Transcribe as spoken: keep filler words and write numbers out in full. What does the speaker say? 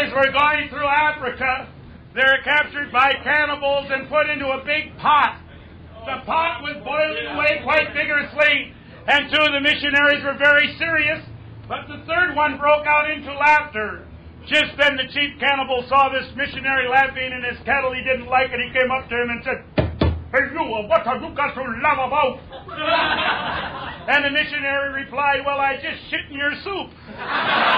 missionaries were going through Africa, they were captured by cannibals and put into a big pot. The pot was boiling away quite vigorously, and two of the missionaries were very serious, but the third one broke out into laughter. Just then the chief cannibal saw this missionary laughing, and his cattle he didn't like, and he came up to him and said, "Hey, you, what have you got to laugh about?" And the missionary replied, "Well, I just shit in your soup."